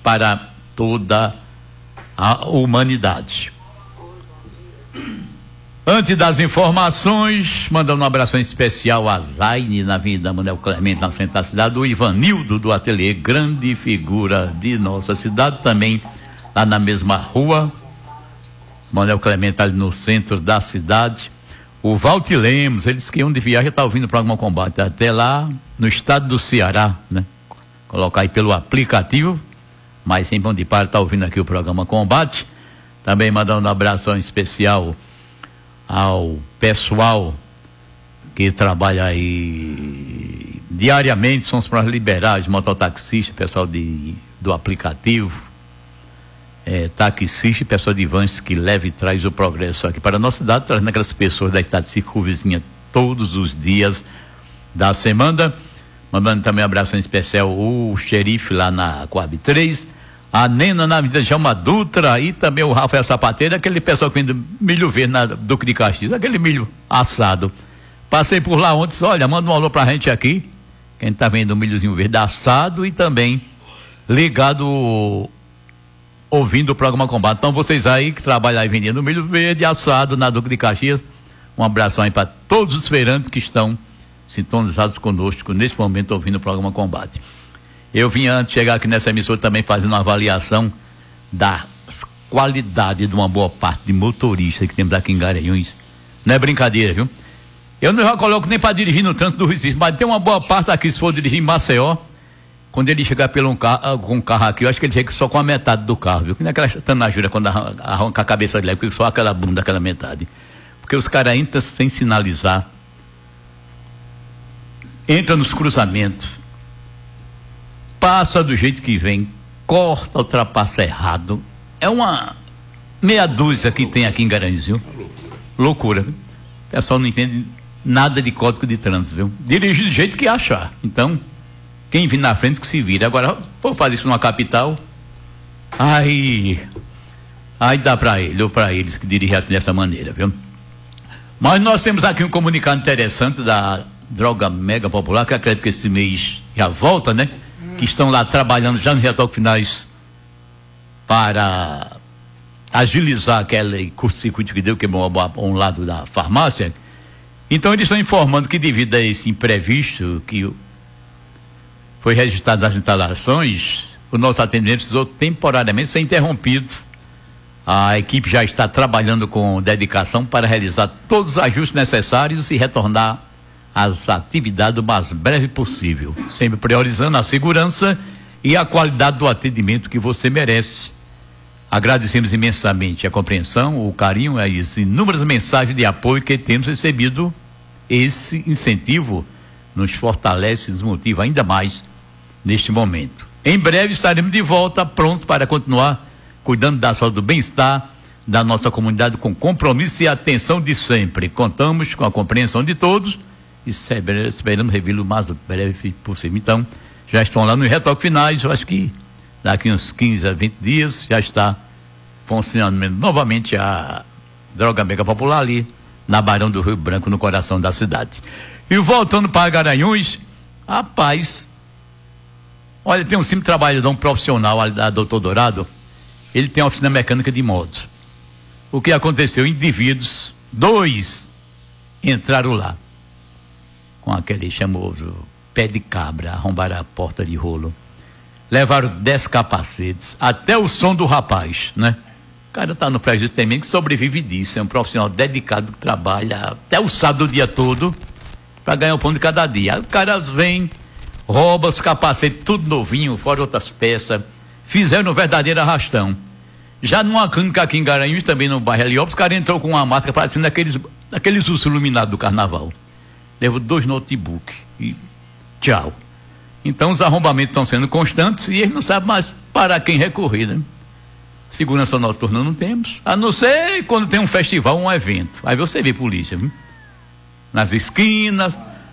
para toda a humanidade. Antes das informações, mandando um abraço especial a Zaine, na Avenida Manuel Clemente, na centro da cidade, o Ivanildo do Ateliê, grande figura de nossa cidade, também lá na mesma rua, Manuel Clemente, ali no centro da cidade. O Valti Lemos, ele disse que onde viaja está ouvindo o programa Combate, até lá no estado do Ceará, né? Colocar aí pelo aplicativo, mas sempre onde para está ouvindo aqui o programa Combate. Também mandando um abração especial ao pessoal que trabalha aí diariamente, são os para liberar os mototaxistas, pessoal do aplicativo, taxista e pessoal de vans que leva e traz o progresso aqui para a nossa cidade, trazendo aquelas pessoas da cidade circunvizinha todos os dias da semana. Mandando também um abraço especial o xerife lá na Coab 3, a Nena na Avenida Jalma Dutra e também o Rafael Sapateiro, aquele pessoal que vende milho verde na Duque de Caxias, aquele milho assado. Passei por lá ontem, olha, manda um alô pra gente aqui, quem tá vendo o milhozinho verde assado e também ligado, ouvindo o programa Combate. Então vocês aí que trabalham aí vendendo milho verde assado na Duque de Caxias, um abração aí para todos os feirantes que estão sintonizados conosco nesse momento ouvindo o programa Combate. Eu vim antes chegar aqui nessa emissora também fazendo uma avaliação da qualidade de uma boa parte de motorista que temos aqui em Garanhuns. Não é brincadeira, viu? Eu não já coloco nem para dirigir no trânsito do Recife, mas tem uma boa parte aqui, se for dirigir em Maceió, quando ele chegar com um carro aqui, eu acho que ele chega só com a metade do carro, viu? Que não é aquela tanajura quando arranca a cabeça dele, porque só aquela bunda, aquela metade. Porque os caras entram sem sinalizar, entram nos cruzamentos, passa do jeito que vem, corta, ultrapassa errado. É uma meia dúzia que tem aqui em Garanhuns, viu? Loucura, viu? O pessoal não entende nada de código de trânsito, viu? Dirige do jeito que achar. Então, quem vir na frente que se vira. Agora, vou fazer isso numa capital, aí dá pra ele, ou pra eles que dirigem assim dessa maneira, viu? Mas nós temos aqui um comunicado interessante da Droga Mega Popular, que acredito que esse mês já volta, né? Que estão lá trabalhando já no retoque finais para agilizar aquele curto-circuito que deu, queimou um lado da farmácia. Então eles estão informando que devido a esse imprevisto que foi registrado nas instalações, o nosso atendimento precisou temporariamente ser interrompido. A equipe já está trabalhando com dedicação para realizar todos os ajustes necessários e retornar às atividades o mais breve possível, sempre priorizando a segurança e a qualidade do atendimento que você merece. Agradecemos imensamente a compreensão, o carinho e as inúmeras mensagens de apoio que temos recebido. Esse incentivo nos fortalece e nos motiva ainda mais neste momento. Em breve estaremos de volta, prontos para continuar cuidando da saúde e do bem-estar da nossa comunidade com compromisso e atenção de sempre. Contamos com a compreensão de todos e esperamos revê-lo o mais breve possível. Então, já estão lá no retoque finais, eu acho que daqui uns 15 a 20 dias já está funcionando novamente a Droga Mega Popular ali na Barão do Rio Branco, no coração da cidade. E voltando para Garanhuns, rapaz, olha, tem um simples trabalhador profissional ali da Doutor Dourado, ele tem uma oficina mecânica de motos. O que aconteceu? Indivíduos, 2 entraram lá com aquele famoso pé de cabra, arrombaram a porta de rolo, levaram 10 capacetes, até o som do rapaz, né? O cara tá no prejuízo também, que sobrevive disso, é um profissional dedicado que trabalha até o sábado o dia todo para ganhar o pão de cada dia. Aí o cara vem, rouba os capacetes, tudo novinho, fora outras peças, fizeram um verdadeiro arrastão. Já numa clínica aqui em Garanhuns, também no bairro Heliópolis, o cara entrou com uma máscara parecendo aqueles ursos iluminados do carnaval. Levou 2 notebooks e tchau. Então os arrombamentos estão sendo constantes e eles não sabem mais para quem recorrer, né? Segurança noturna não temos, a não ser quando tem um festival, um evento. Aí você vê polícia, viu? Nas esquinas,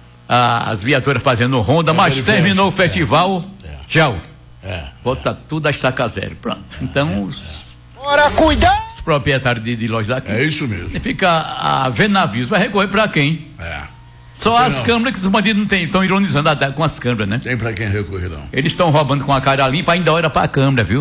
as viaturas fazendo ronda, mas terminou o festival, tchau. Volta tudo a estaca zero. Pronto. Então Bora cuidar! Os proprietários de lojas aqui. É isso mesmo. Fica a ver navios, vai recorrer para quem? Só as câmeras que os bandidos não têm, estão ironizando com as câmeras, né? Tem pra quem recorrer, não. Eles estão roubando com a cara limpa, ainda olha pra câmera, viu?